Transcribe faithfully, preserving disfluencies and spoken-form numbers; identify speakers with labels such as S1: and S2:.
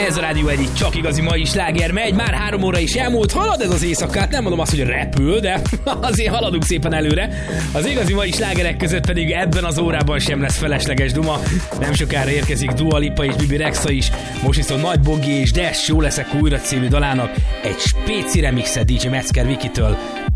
S1: Ez a Rádió egyik csak igazi mai sláger megy, már három óra is elmúlt, halad ez az éjszakát, nem mondom azt, hogy repül, de azért haladunk szépen előre. Az igazi mai slágerek között pedig ebben az órában sem lesz felesleges duma. Nem sokára érkezik Dua Lipa és Bibi Rexha is, most viszont Nagy Bogi és Dash Jó leszek újra című dalának egy spéci remixe dé dzsé Metzger Vikitől.